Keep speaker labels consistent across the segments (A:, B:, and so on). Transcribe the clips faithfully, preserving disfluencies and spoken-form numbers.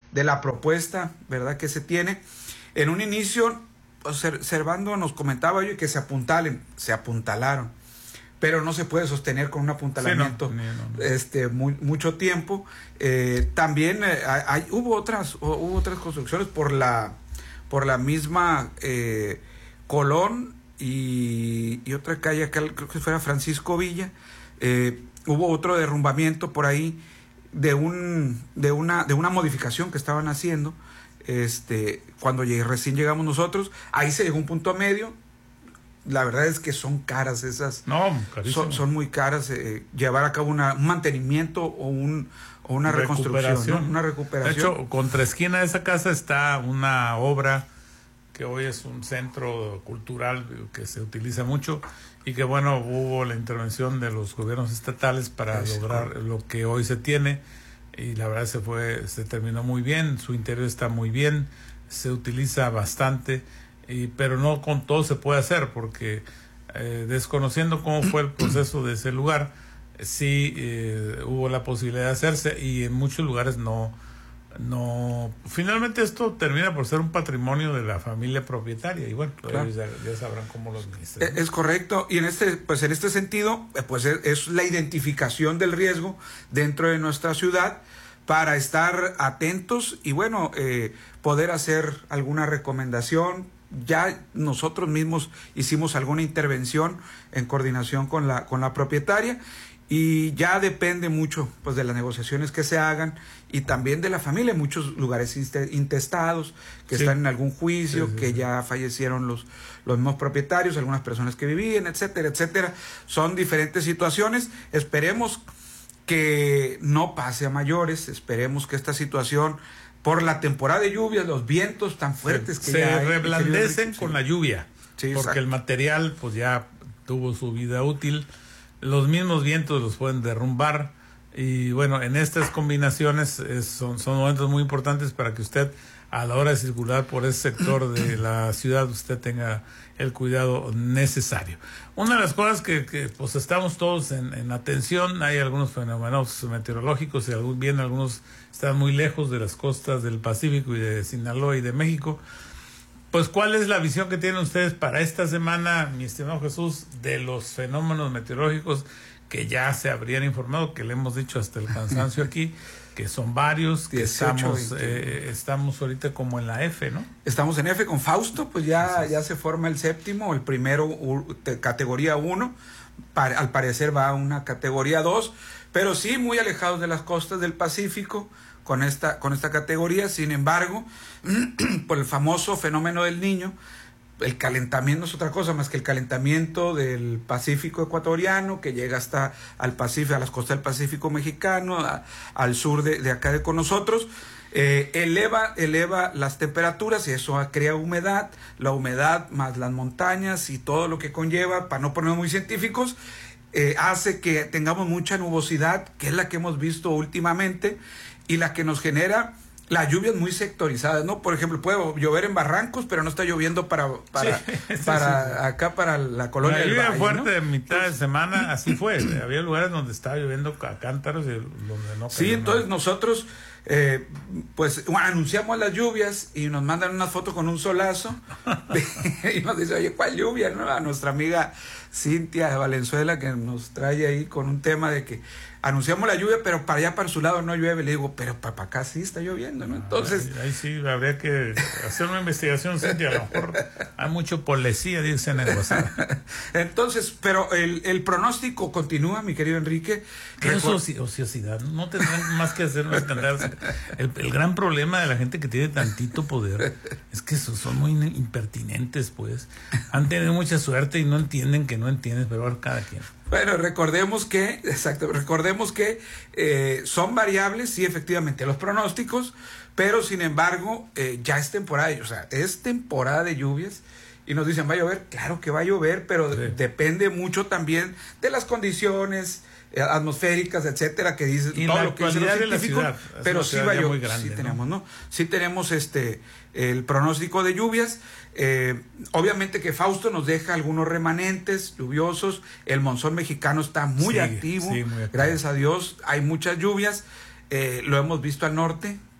A: de la propuesta, ¿verdad?, que se tiene. En un inicio, Servando nos comentaba yo que se apuntalen, se apuntalaron, pero no se puede sostener con un apuntalamiento sí, no, no, no. este muy, mucho tiempo. Eh, también eh, hay, hubo otras hubo otras construcciones por la por la misma eh, Colón y, y otra calle acá, creo que fuera Francisco Villa. Eh, hubo otro derrumbamiento por ahí de un de una de una modificación que estaban haciendo. Este, cuando llegué, recién llegamos nosotros, ahí se llegó a un punto medio. La verdad es que son caras esas.
B: No,
A: son, son muy caras eh, llevar a cabo una, un mantenimiento o un o una reconstrucción, ¿no? Una recuperación.
B: De hecho, contra esquina de esa casa está una obra que hoy es un centro cultural que se utiliza mucho y que bueno, hubo la intervención de los gobiernos estatales para es lograr cool. lo que hoy se tiene. Y la verdad se fue, se terminó muy bien, su interior está muy bien, se utiliza bastante, y, pero no con todo se puede hacer, porque eh, desconociendo cómo fue el proceso de ese lugar, sí eh, hubo la posibilidad de hacerse, y en muchos lugares no, no, finalmente esto termina por ser un patrimonio de la familia propietaria, y bueno, claro. ellos ya, ya sabrán cómo los administran.
A: Es correcto, y en este, pues en este sentido, pues es, es la identificación del riesgo dentro de nuestra ciudad para estar atentos y bueno, eh, poder hacer alguna recomendación. Ya nosotros mismos hicimos alguna intervención en coordinación con la, con la propietaria. Y ya depende mucho pues de las negociaciones que se hagan y también de la familia. Muchos lugares intestados que sí. están en algún juicio, sí, sí, que sí. ya fallecieron los, los mismos propietarios, algunas personas que vivían, etcétera, etcétera. Son diferentes situaciones. Esperemos que no pase a mayores. Esperemos que esta situación, por la temporada de lluvias, los vientos tan fuertes
B: se,
A: que
B: se
A: ya hay,
B: reblandecen
A: sí.
B: con la lluvia, sí, porque exacto. el material pues ya tuvo su vida útil. Los mismos vientos los pueden derrumbar y bueno, en estas combinaciones es, son, son momentos muy importantes para que usted a la hora de circular por ese sector de la ciudad usted tenga el cuidado necesario. Una de las cosas que, que pues estamos todos en, en atención, hay algunos fenómenos meteorológicos y algún, bien algunos están muy lejos de las costas del Pacífico y de Sinaloa y de México. Pues, ¿cuál es la visión que tienen ustedes para esta semana, mi estimado Jesús, de los fenómenos meteorológicos que ya se habrían informado, que le hemos dicho hasta el cansancio aquí, que son varios, que dieciocho, estamos eh, estamos ahorita como en la F, ¿no?
A: Estamos en F con Fausto, pues ya, ya se forma el séptimo, el primero uh, categoría uno, para, al parecer va a una categoría dos, pero sí muy alejados de las costas del Pacífico, con esta con esta categoría. Sin embargo, por el famoso fenómeno del Niño, el calentamiento no es otra cosa más que el calentamiento del Pacífico ecuatoriano que llega hasta al Pacífico, a las costas del Pacífico mexicano, a, al sur de, de acá de con nosotros, eh, eleva eleva las temperaturas y eso crea humedad, la humedad más las montañas y todo lo que conlleva, para no ponernos muy científicos, eh, hace que tengamos mucha nubosidad, que es la que hemos visto últimamente, y la que nos genera las lluvias muy sectorizadas, ¿no? Por ejemplo, puede llover en Barrancos, pero no está lloviendo para para, sí, para sí, sí. acá para la colonia
B: la
A: del
B: lluvia
A: Valle,
B: fuerte
A: ¿no?
B: de mitad de semana, así fue. Había lugares donde estaba lloviendo a cántaros y donde no.
A: Sí, entonces
B: nada.
A: nosotros eh, pues bueno, anunciamos las lluvias y nos mandan una foto con un solazo y nos dice, oye, ¿cuál lluvia? ¿No? A nuestra amiga Cintia Valenzuela, que nos trae ahí con un tema de que anunciamos la lluvia, pero para allá, para su lado no llueve. Le digo, pero para acá sí está lloviendo, ¿no? Entonces...
B: Ahí, ahí sí habría que hacer una investigación, Cintia. A lo mejor hay mucho policía, dicen en el WhatsApp.
A: Entonces, pero el, el pronóstico continúa, mi querido Enrique.
B: ¿Qué es oci ociosidad? No tendrán más que hacer más que andar. El, el gran problema de la gente que tiene tantito poder es que son, son muy impertinentes, pues. Han tenido mucha suerte y no entienden que no entienden, pero ahora cada quien.
A: Bueno, recordemos que, exacto, recordemos que eh, son variables, sí, efectivamente, los pronósticos, pero sin embargo, eh, ya es temporada, o sea, es temporada de lluvias y nos dicen, ¿va a llover? Claro que va a llover, pero sí. depende mucho también de las condiciones eh, atmosféricas, etcétera, que dicen todo
B: la
A: lo que dicen los científicos,
B: ciudad,
A: pero sí va a llover,
B: grande,
A: sí
B: ¿no?
A: tenemos, ¿no? Sí tenemos este el pronóstico de lluvias. Eh, obviamente que Fausto nos deja algunos remanentes lluviosos, el monzón mexicano está muy, sí, activo, sí, muy activo, gracias a Dios, hay muchas lluvias, eh, lo hemos visto al norte,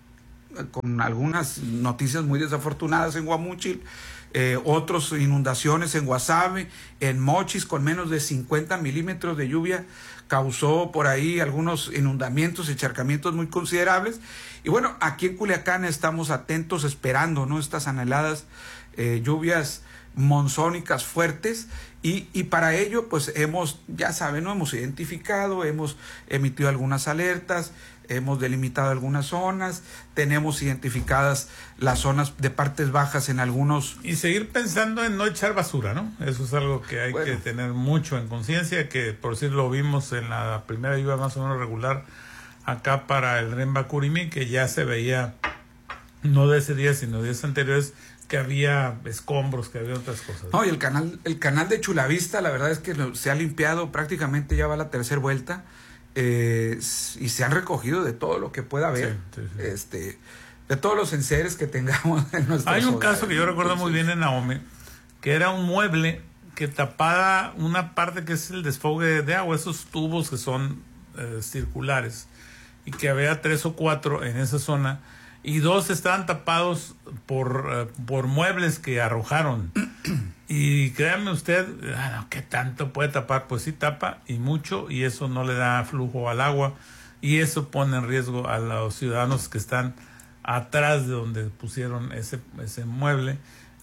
A: con algunas noticias muy desafortunadas en Guamúchil, eh, otros inundaciones en Guasave, en Mochis con menos de cincuenta milímetros de lluvia, causó por ahí algunos inundamientos y encharcamientos muy considerables. Y bueno, aquí en Culiacán estamos atentos, esperando, ¿no?, estas anheladas eh, lluvias monzónicas fuertes, y, y para ello pues hemos, ya saben, ¿no?, hemos identificado, hemos emitido algunas alertas, hemos delimitado algunas zonas, tenemos identificadas las zonas de partes bajas en algunos...
B: Y seguir pensando en no echar basura, ¿no? Eso es algo que hay bueno. que tener mucho en conciencia, que por decir lo vimos en la primera lluvia más o menos regular acá para el Ren Bacurimí, que ya se veía, no de ese día, sino días anteriores, que había escombros, que había otras cosas.
A: No, y el canal, el canal de Chulavista, la verdad es que se ha limpiado, prácticamente ya va la tercera vuelta, eh, y se han recogido de todo lo que pueda haber, sí, sí, sí. este de todos los enseres que tengamos en nuestro
B: Hay un hogares. Caso que yo recuerdo muy bien en Ahome, que era un mueble que tapaba una parte que es el desfogue de agua, esos tubos que son eh, circulares, y que había tres o cuatro en esa zona, y dos estaban tapados por, uh, por muebles que arrojaron. Y créanme usted, ah, no, ¿qué tanto puede tapar? Pues sí tapa, y mucho, y eso no le da flujo al agua, y eso pone en riesgo a los ciudadanos que están atrás de donde pusieron ese, ese mueble,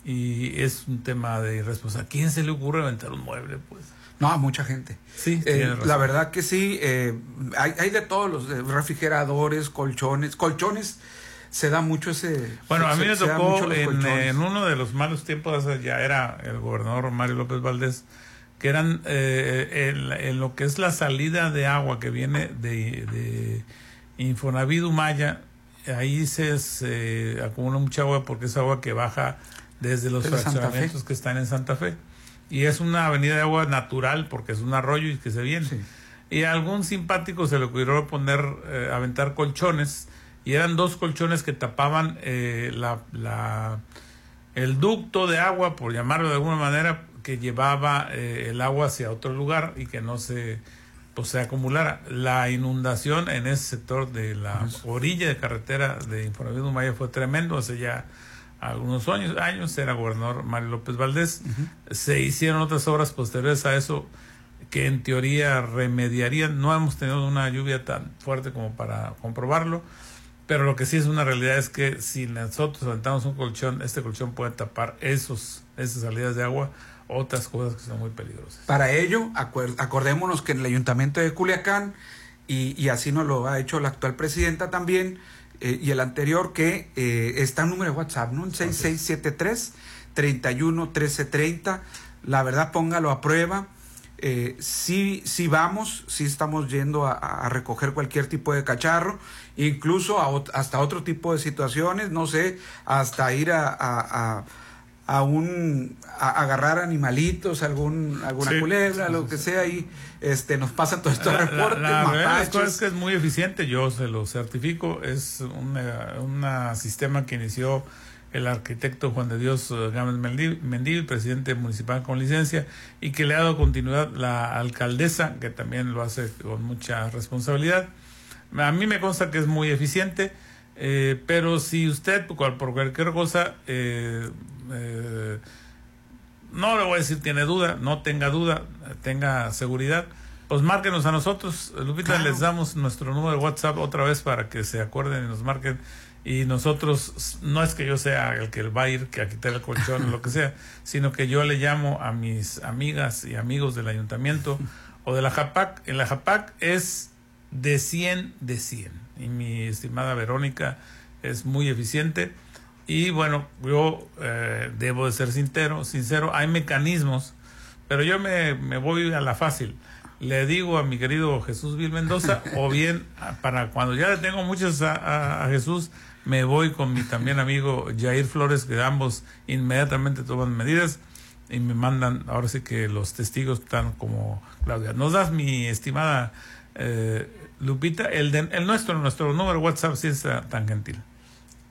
B: y es un tema de irresponsabilidad. ¿A quién se le ocurre aventar un mueble, pues?
A: No, a mucha gente.
B: Sí,
A: eh, la verdad que sí, eh, hay, hay de todos los eh, refrigeradores, colchones, colchones. Se da mucho ese...
B: Bueno,
A: se,
B: a mí me tocó en, en uno de los malos tiempos, ya era el gobernador Mario López Valdés, que eran eh, en, en lo que es la salida de agua que viene de, de Infonavit Humaya, ahí se, se acumula mucha agua porque es agua que baja desde los desde fraccionamientos que están en Santa Fe. Y es una avenida de agua natural porque es un arroyo y que se viene. Sí. Y a algún simpático se le ocurrió poner, eh, aventar colchones, y eran dos colchones que tapaban eh, la, la, el ducto de agua, por llamarlo de alguna manera, que llevaba eh, el agua hacia otro lugar y que no se, pues, se acumulara. La inundación en ese sector de la orilla de carretera de Infonavit Humaya fue tremendo, hace ya algunos años, años era gobernador Mario López Valdés. Uh-huh. Se hicieron otras obras posteriores a eso que en teoría remediarían. No hemos tenido una lluvia tan fuerte como para comprobarlo, pero lo que sí es una realidad es que si nosotros aventamos un colchón, este colchón puede tapar esos esas salidas de agua, otras cosas que son muy peligrosas.
A: Para ello, acordémonos que en el Ayuntamiento de Culiacán, y, y así nos lo ha hecho la actual presidenta también, eh, y el anterior, que eh, está un número de WhatsApp, ¿no? El seis seis siete tres, treinta y uno, trece treinta. La verdad, póngalo a prueba. Eh, sí, sí vamos, sí estamos yendo a, a recoger cualquier tipo de cacharro, incluso a, hasta otro tipo de situaciones, no sé, hasta ir a, a, a, a un a agarrar animalitos, algún alguna sí, culebra, sí, lo sí, que sí. sea, y este nos pasan todos estos la, reportes.
B: La, la verdad es que es muy eficiente, yo se lo certifico, es un sistema que inició el arquitecto Juan de Dios Gámez Mendívil, presidente municipal con licencia, y que le ha dado continuidad la alcaldesa, que también lo hace con mucha responsabilidad. A mí me consta que es muy eficiente, eh, pero si usted por, por cualquier cosa, eh, eh, no le voy a decir tiene duda, no tenga duda, tenga seguridad, pues márquenos a nosotros. Lupita, claro. Les damos nuestro número de WhatsApp otra vez para que se acuerden y nos marquen. Y nosotros, no es que yo sea el que va a ir a quitar el colchón o lo que sea, sino que yo le llamo a mis amigas y amigos del ayuntamiento o de la JAPAC. En la JAPAC es de cien de cien. Y mi estimada Verónica es muy eficiente. Y bueno, yo eh, debo de ser sincero, sincero, hay mecanismos, pero yo me, me voy a la fácil. Le digo a mi querido Jesús Vil Mendoza, o bien para cuando ya le tengo muchos a, a, a Jesús, me voy con mi también amigo Jair Flores, que ambos inmediatamente toman medidas y me mandan, ahora sí que los testigos están como Claudia. Nos das, mi estimada eh, Lupita, el, de, el nuestro, nuestro número WhatsApp, si es tan gentil.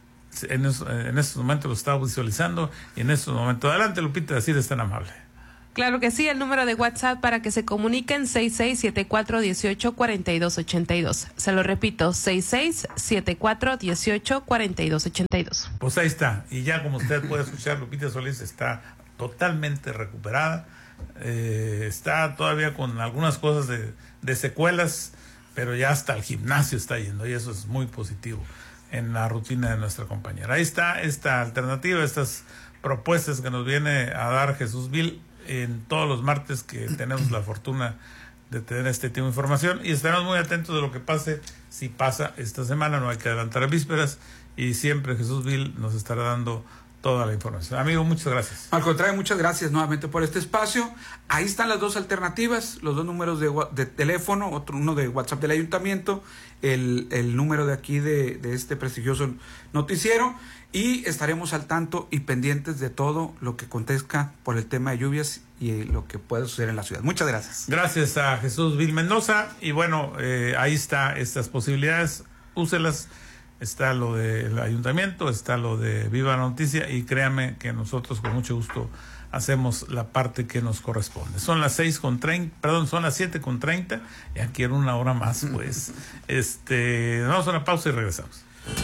B: En, es, en estos momentos lo estaba visualizando y en estos momentos. Adelante, Lupita, así de tan amable.
C: Claro que sí, el número de WhatsApp para que se comuniquen seis seis siete cuatro uno ocho cuatro dos ocho dos. Se lo repito, seis seis siete cuatro uno ocho cuatro dos ocho dos.
B: Pues ahí está. Y ya como usted puede escuchar, Lupita Solís está totalmente recuperada. Eh, está todavía con algunas cosas de, de secuelas, pero ya hasta el gimnasio está yendo y eso es muy positivo en la rutina de nuestra compañera. Ahí está esta alternativa, estas propuestas que nos viene a dar Jesús Vil en todos los martes que tenemos la fortuna de tener este tipo de información, y estaremos muy atentos de lo que pase, si pasa esta semana, no hay que adelantar a vísperas, y siempre Jesús Vil nos estará dando toda la información. Amigo, muchas gracias.
A: Al contrario, muchas gracias nuevamente por este espacio. Ahí están las dos alternativas, los dos números de, de teléfono, otro uno de WhatsApp del ayuntamiento, el, el número de aquí de, de este prestigioso noticiero, y estaremos al tanto y pendientes de todo lo que acontezca por el tema de lluvias y lo que pueda suceder en la ciudad. Muchas gracias.
B: Gracias a Jesús Vil Mendoza, y bueno, eh, ahí está estas posibilidades, úselas. Está lo del ayuntamiento, está lo de Viva la Noticia, y créame que nosotros con mucho gusto hacemos la parte que nos corresponde. Son las seis con treinta, perdón, son las siete con treinta, ya quiero una hora más, pues. este, vamos a una pausa y regresamos.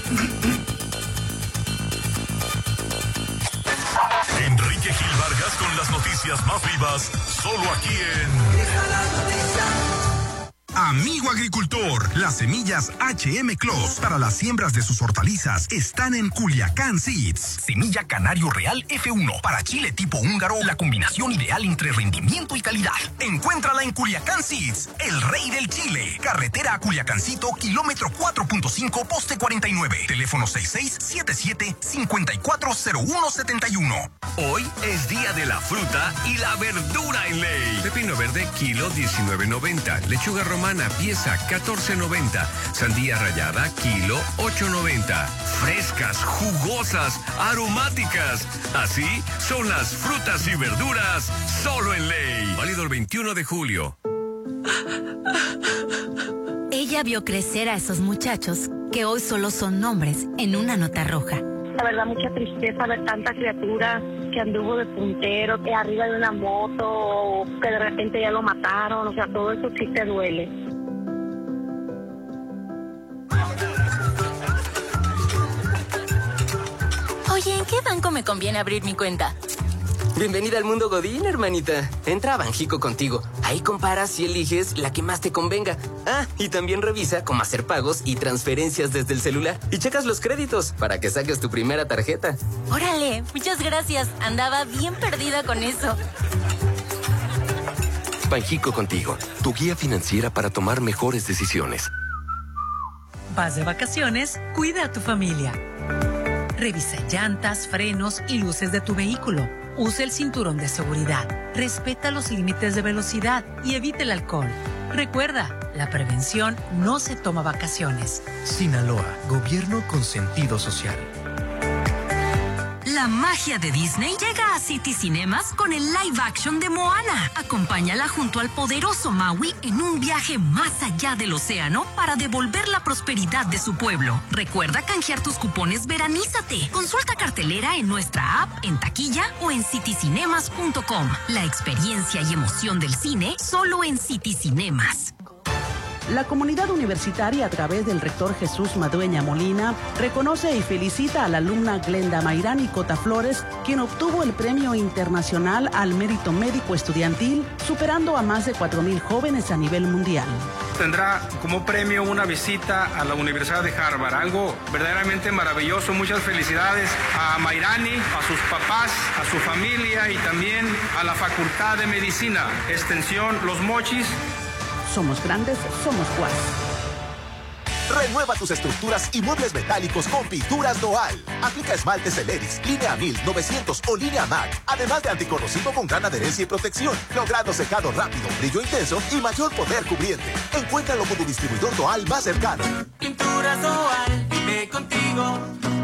D: Enrique Gil Vargas con las noticias más vivas, solo aquí en Amigo Agricultor, las semillas H M Clos para las siembras de sus hortalizas están en Culiacán Seeds. Semilla Canario Real F uno para chile tipo húngaro, la combinación ideal entre rendimiento y calidad. Encuéntrala en Culiacán Seeds, el rey del chile. Carretera a Culiacancito, kilómetro cuatro punto cinco, poste cuarenta y nueve. Teléfono seis seis siete siete, cinco cuatro cero uno siete uno.
E: Hoy es día de la fruta y la verdura en Ley. Pepino verde, kilo diecinueve noventa. Lechuga romana, pieza catorce noventa. Sandía rallada, kilo ocho noventa. Frescas, jugosas, aromáticas. Así son las frutas y verduras solo en Ley. Válido el veintiuno de julio.
F: Ella vio crecer a esos muchachos que hoy solo son nombres en una nota roja.
G: La verdad, mucha tristeza ver tanta criatura que anduvo de puntero, que arriba de una moto, o que de repente ya lo mataron. O sea, todo eso sí te duele.
F: Oye, ¿en qué banco me conviene abrir mi cuenta?
H: Bienvenida al mundo Godín, hermanita. Entra a Banjico Contigo. Ahí comparas y eliges la que más te convenga. Ah, y también revisa cómo hacer pagos y transferencias desde el celular. Y checas los créditos para que saques tu primera tarjeta.
F: Órale, muchas gracias. Andaba bien perdida con eso.
E: Banjico Contigo, tu guía financiera para tomar mejores decisiones.
I: Vas de vacaciones, cuida a tu familia. Revisa llantas, frenos y luces de tu vehículo. Usa el cinturón de seguridad. Respeta los límites de velocidad y evita el alcohol. Recuerda, la prevención no se toma vacaciones.
J: Sinaloa, gobierno con sentido social.
K: La magia de Disney llega a City Cinemas con el live action de Moana. Acompáñala junto al poderoso Maui en un viaje más allá del océano para devolver la prosperidad de su pueblo. Recuerda canjear tus cupones Veranízate. Consulta cartelera en nuestra app, en taquilla o en city cinemas punto com. La experiencia y emoción del cine solo en City Cinemas.
L: La comunidad universitaria, a través del rector Jesús Madueña Molina, reconoce y felicita a la alumna Glenda Mayrani Cota Flores, quien obtuvo el Premio Internacional al Mérito Médico Estudiantil, superando a más de cuatro mil jóvenes a nivel mundial.
M: Tendrá como premio una visita a la Universidad de Harvard, algo verdaderamente maravilloso. Muchas felicidades a Mayrani, a sus papás, a su familia y también a la Facultad de Medicina, Extensión Los Mochis.
L: Somos grandes, somos Guas.
N: Renueva tus estructuras y muebles metálicos con Pinturas Noal. Aplica esmaltes Celerix, línea mil, novecientos o línea M A C, además de anticorrosivo con gran adherencia y protección, logrando secado rápido, brillo intenso y mayor poder cubriente. Encuéntralo con tu distribuidor Noal más cercano.
O: Pinturas Noal, vive contigo.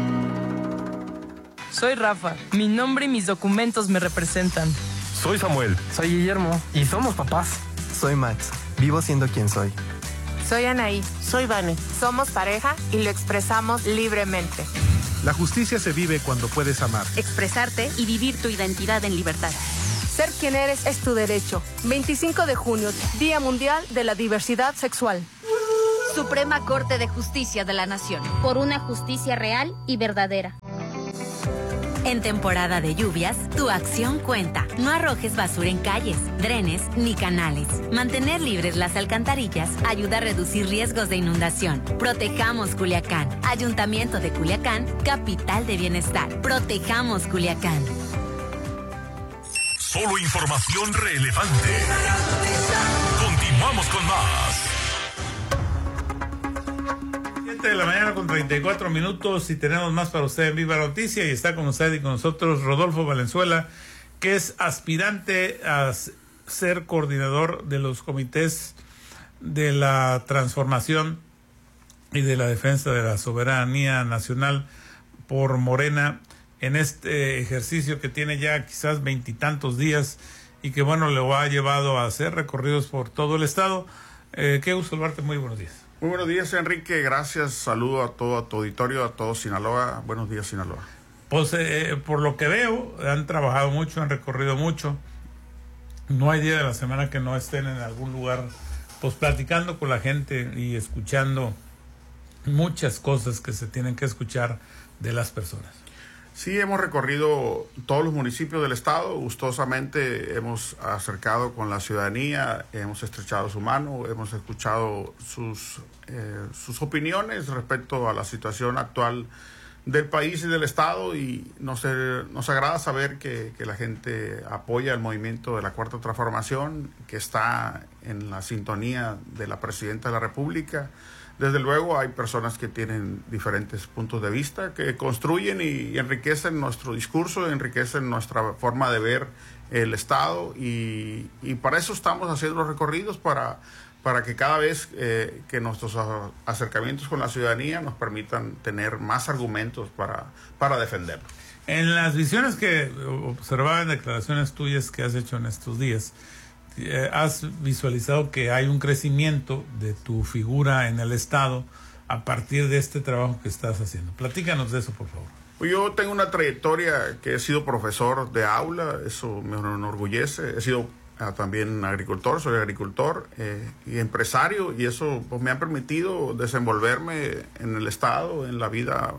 P: Soy Rafa. Mi nombre y mis documentos me representan.
Q: Soy Samuel.
R: Soy Guillermo.
Q: Y somos papás.
R: Soy Max. Vivo siendo quien soy.
S: Soy Anaí.
T: Soy Vane.
S: Somos pareja y lo expresamos libremente.
U: La justicia se vive cuando puedes amar,
V: expresarte y vivir tu identidad en libertad.
Q: Ser quien eres es tu derecho. veinticinco de junio, Día Mundial de la Diversidad Sexual.
T: Suprema Corte de Justicia de la Nación. Por una justicia real y verdadera.
F: En temporada de lluvias, tu acción cuenta. No arrojes basura en calles, drenes ni canales. Mantener libres las alcantarillas ayuda a reducir riesgos de inundación. Protejamos Culiacán. Ayuntamiento de Culiacán, capital de bienestar. Protejamos Culiacán.
D: Solo información relevante. Continuamos con más.
B: De la mañana con treinta y cuatro minutos y tenemos más para usted en Viva Noticia y está con usted y con nosotros Rodolfo Valenzuela, que es aspirante a ser coordinador de los comités de la transformación y de la defensa de la soberanía nacional por Morena en este ejercicio que tiene ya quizás veintitantos días y que bueno, lo ha llevado a hacer recorridos por todo el estado. Eh, qué gusto saludarte, muy buenos días.
U: Muy buenos días, Enrique, gracias, saludo a todo a tu auditorio, a todo Sinaloa, buenos días, Sinaloa.
B: Pues eh, por lo que veo, han trabajado mucho, han recorrido mucho, no hay día de la semana que no estén en algún lugar, pues platicando con la gente y escuchando muchas cosas que se tienen que escuchar de las personas.
U: Sí, hemos recorrido todos los municipios del estado, gustosamente hemos acercado con la ciudadanía, hemos estrechado su mano, hemos escuchado sus, eh, sus opiniones respecto a la situación actual del país y del estado y nos, eh, nos agrada saber que, que la gente apoya el movimiento de la Cuarta Transformación, que está en la sintonía de la Presidenta de la República. Desde luego hay personas que tienen diferentes puntos de vista, que construyen y enriquecen nuestro discurso, enriquecen nuestra forma de ver el Estado y, y para eso estamos haciendo los recorridos, para, para que cada vez eh, que nuestros acercamientos con la ciudadanía nos permitan tener más argumentos para, para defenderlo.
B: En las visiones que observaba en declaraciones tuyas que has hecho en estos días, has visualizado que hay un crecimiento de tu figura en el Estado a partir de este trabajo que estás haciendo. Platícanos de eso, por favor.
U: Yo tengo una trayectoria que he sido profesor de aula, eso me enorgullece. He sido uh, también agricultor, soy agricultor eh, y empresario, y eso pues, me ha permitido desenvolverme en el Estado, en la vida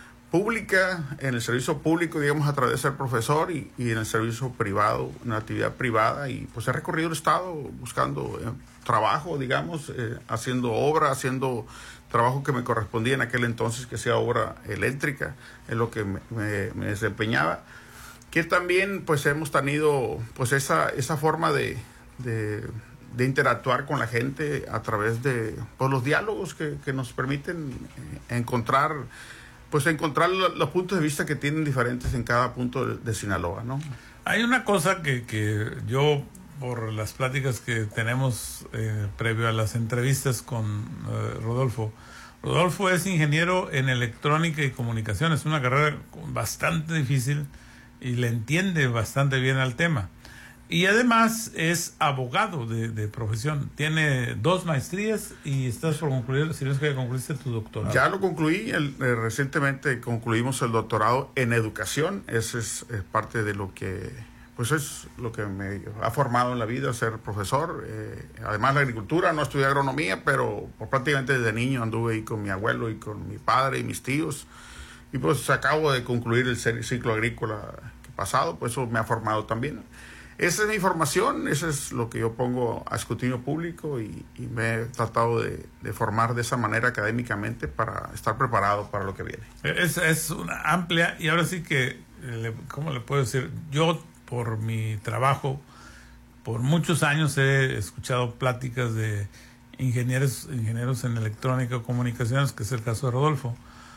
U: pública, en el servicio público, digamos, a través de ser profesor y, y en el servicio privado, en la actividad privada, y pues he recorrido el estado buscando eh, trabajo, digamos, eh, haciendo obra, haciendo trabajo que me correspondía en aquel entonces, que sea obra eléctrica, es lo que me, me, me desempeñaba, que también pues hemos tenido pues esa, esa forma de, de, de interactuar con la gente a través de pues, los diálogos que, que nos permiten eh, encontrar pues encontrar los puntos de vista que tienen diferentes en cada punto de, de Sinaloa, ¿no?
B: Hay una cosa que, que yo, por las pláticas que tenemos eh, previo a las entrevistas con eh, Rodolfo, Rodolfo es ingeniero en electrónica y comunicaciones, una carrera bastante difícil y le entiende bastante bien al tema. Y además es abogado de, de profesión. Tiene dos maestrías y estás por concluir, si no es que concluiste tu doctorado.
U: Ya lo concluí, el, eh, recientemente concluimos el doctorado en educación. Ese es, es parte de lo que, pues es lo que me ha formado en la vida, ser profesor. Eh, además la agricultura, no estudié agronomía, pero pues, prácticamente desde niño anduve ahí con mi abuelo y con mi padre y mis tíos. Y pues acabo de concluir el ciclo agrícola pasado, pues eso me ha formado también. Esa es mi formación, eso es lo que yo pongo a escrutinio público y, y me he tratado de, de formar de esa manera académicamente para estar preparado para lo que viene.
B: Es, es una amplia, y ahora sí que, ¿cómo le puedo decir? Yo, por mi trabajo, por muchos años he escuchado pláticas de ingenieros, ingenieros en electrónica o comunicaciones, que es el caso de Rodolfo,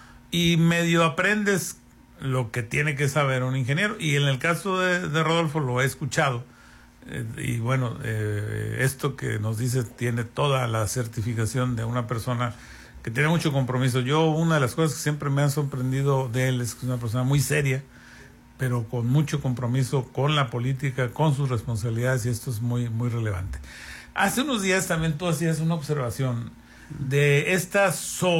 B: y medio aprendes lo que tiene que saber un ingeniero, y en el caso de, de Rodolfo lo he escuchado, eh, y bueno, eh, esto que nos dice tiene toda la certificación de una persona que tiene mucho compromiso. Yo, una de las cosas que siempre me han sorprendido de él es que es una persona muy seria, pero con mucho compromiso con la política, con sus responsabilidades, y esto es muy, muy relevante. Hace unos días también tú hacías una observación de esta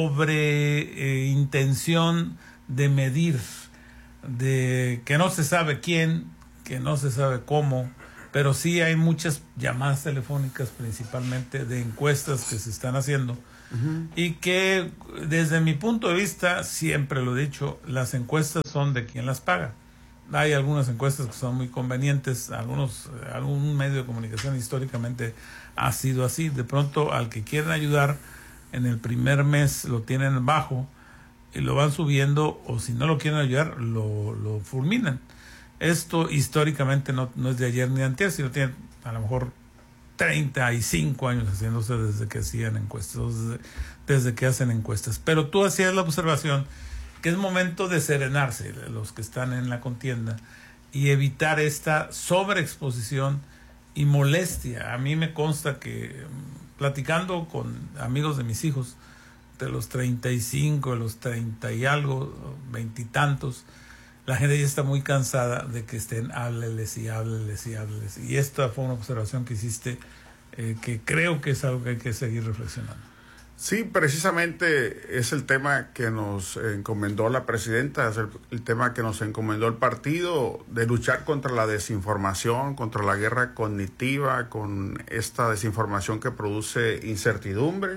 B: sobre eh, intención de medir, de que no se sabe quién, que no se sabe cómo, pero sí hay muchas llamadas telefónicas principalmente de encuestas que se están haciendo uh-huh. y que desde mi punto de vista, siempre lo he dicho, las encuestas son de quien las paga. Hay algunas encuestas que son muy convenientes, algunos, algún medio de comunicación históricamente ha sido así. De pronto al que quieren ayudar en el primer mes lo tienen bajo y lo van subiendo, o si no lo quieren ayudar lo, lo fulminan. Esto históricamente no, no es de ayer ni de antier, sino tiene a lo mejor treinta y cinco años haciéndose desde que hacían encuestas, desde, desde que hacen encuestas. Pero tú hacías la observación que es momento de serenarse los que están en la contienda y evitar esta sobreexposición y molestia. A mí me consta que, platicando con amigos de mis hijos, de los treinta y cinco, de los treinta y algo, veintitantos, la gente ya está muy cansada de que estén hábleles y hábleles y hábleles. Y esta fue una observación que hiciste, eh, que creo que es algo que hay que seguir reflexionando.
U: Sí, precisamente es el tema que nos encomendó la presidenta, es el, el tema que nos encomendó el partido, de luchar contra la desinformación, contra la guerra cognitiva, con esta desinformación que produce incertidumbre.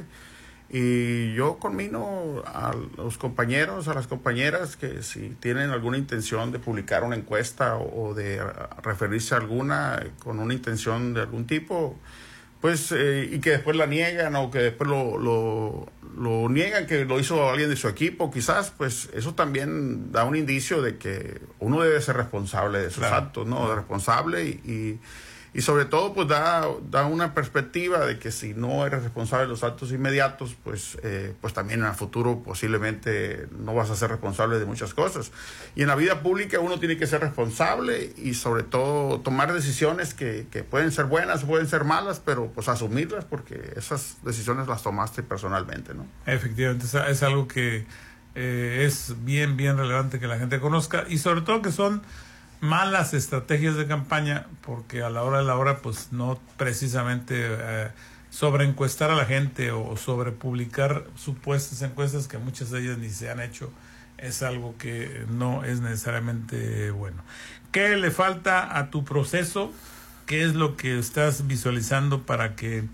U: Y yo conmino a los compañeros, a las compañeras, que si tienen alguna intención de publicar una encuesta o, o de referirse a alguna con una intención de algún tipo, pues eh, y que después la niegan o que después lo, lo, lo niegan que lo hizo alguien de su equipo, quizás, pues eso también da un indicio de que uno debe ser responsable de sus claro. actos, ¿no? Claro. Responsable y, y, y sobre todo pues da, da una perspectiva de que si no eres responsable de los actos inmediatos, pues, eh, pues también en el futuro posiblemente no vas a ser responsable de muchas cosas. Y en la vida pública uno tiene que ser responsable y sobre todo tomar decisiones que, que pueden ser buenas o pueden ser malas, pero pues asumirlas porque esas decisiones las tomaste personalmente, ¿no?
B: Efectivamente, es algo que eh, es bien, bien relevante que la gente conozca y sobre todo que son malas estrategias de campaña, porque a la hora de la hora pues no precisamente eh, sobreencuestar a la gente o sobre publicar supuestas encuestas que muchas de ellas ni se han hecho es algo que no es necesariamente bueno. ¿Qué le falta a tu proceso? ¿Qué es lo que estás visualizando para que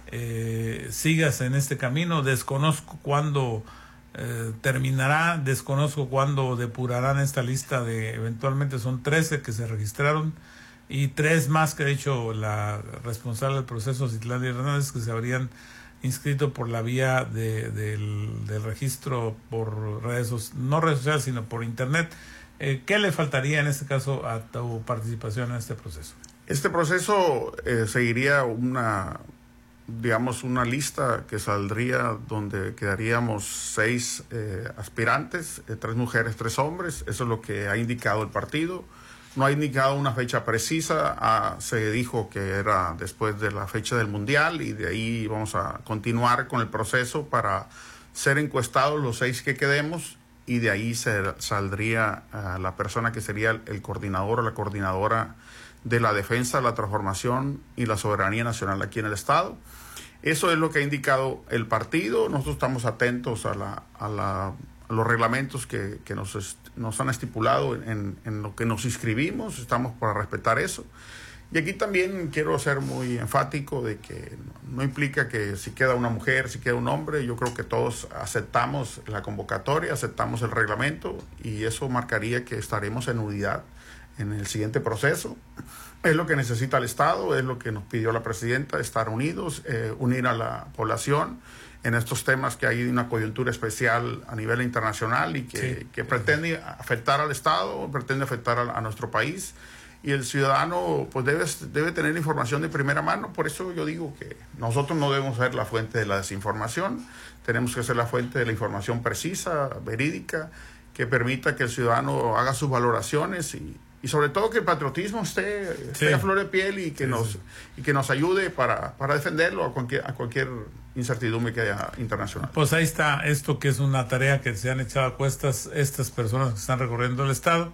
B: eh, sigas en este camino? Desconozco cuándo Eh, terminará, desconozco cuándo depurarán esta lista de, eventualmente son trece que se registraron y tres más que ha dicho la responsable del proceso, Citlali Hernández, que se habrían inscrito por la vía de, del, del registro por redes, no redes sociales, sino por internet. Eh, ¿Qué le faltaría en este caso a tu participación en este proceso?
U: Este proceso eh, seguiría una... digamos, una lista que saldría donde quedaríamos seis eh, aspirantes, eh, tres mujeres, tres hombres. Eso es lo que ha indicado el partido. No ha indicado una fecha precisa. Ah, se dijo que era después de la fecha del Mundial y de ahí vamos a continuar con el proceso para ser encuestados los seis que quedemos y de ahí se, saldría uh, la persona que sería el, el coordinador o la coordinadora de la defensa, la transformación y la soberanía nacional aquí en el Estado. Eso es lo que ha indicado el partido. Nosotros estamos atentos a, la, a, la, a los reglamentos que, que nos, est, nos han estipulado en, en lo que nos inscribimos. Estamos para respetar eso. Y aquí también quiero ser muy enfático de que no implica que si queda una mujer, si queda un hombre. Yo creo que todos aceptamos la convocatoria, aceptamos el reglamento y eso marcaría que estaremos en unidad en el siguiente proceso. Es lo que necesita el Estado, es lo que nos pidió la presidenta, estar unidos, eh, unir a la población en estos temas que hay una coyuntura especial a nivel internacional y que, sí. que pretende afectar al Estado, pretende afectar a, a nuestro país. Y el ciudadano pues debe, debe tener información de primera mano. Por eso yo digo que nosotros no debemos ser la fuente de la desinformación, tenemos que ser la fuente de la información precisa, verídica, que permita que el ciudadano haga sus valoraciones y Y sobre todo que el patriotismo esté, esté sí. a flor de piel y que sí, nos sí. y que nos ayude para, para defenderlo a cualquier, a cualquier incertidumbre que haya internacional.
B: Pues ahí está esto que es una tarea que se han echado a cuestas estas personas que están recorriendo el Estado.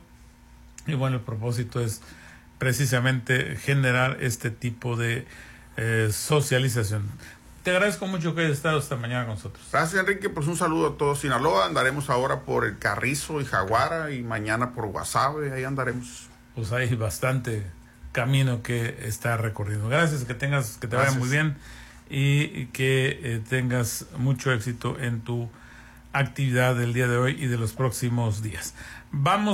B: Y bueno, el propósito es precisamente generar este tipo de eh, socialización. Te agradezco mucho que hayas estado esta mañana con nosotros.
U: Gracias, Enrique. Pues un saludo a todos Sinaloa. Andaremos ahora por el Carrizo y Jaguara y mañana por Guasave. Ahí andaremos.
B: Pues hay bastante camino que está recorriendo. Gracias, que tengas, que te Gracias. vaya muy bien y, y que eh, tengas mucho éxito en tu actividad del día de hoy y de los próximos días. Vamos